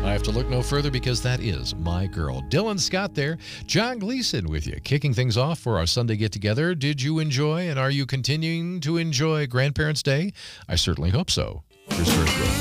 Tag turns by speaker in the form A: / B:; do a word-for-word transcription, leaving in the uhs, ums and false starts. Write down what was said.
A: I have to look no further because that is my girl. Dylan Scott there. John Gleason with you, kicking things off for our Sunday get-together. Did you enjoy and are you continuing to enjoy Grandparents' Day? I certainly hope so. Here's First Row.